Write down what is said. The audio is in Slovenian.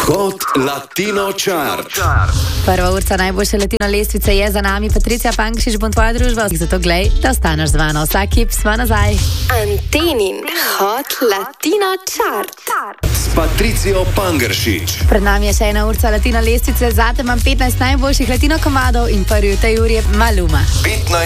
Hot Latino Chart. Prva urca najboljše latino lestvice je za nami. Patricija Pankšič bo tvoja družba, zato glej, da ostaneš z mano. Vsak hip smo nazaj. Antenin Hot Latino Chart. S Patricijo Pangršič. Pred nami je še ena urca latino lestvice, zate imam 15 najboljših latino komadov in prvi v tej uri je Maluma. 15